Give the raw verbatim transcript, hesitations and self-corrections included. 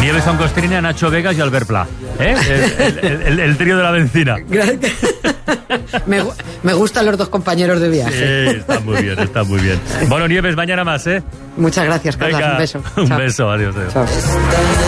lleves a un Costrini, a Nacho Vegas y a Albert Pla, ¿eh? El, el, el, el trío de la benzina. me, me gustan los dos compañeros de viaje. Sí, está muy bien, está muy bien. Bueno, Nieves, mañana más, ¿eh? Muchas gracias, Carlos. Un beso. Un Chao. beso, adiós. adiós. Chao.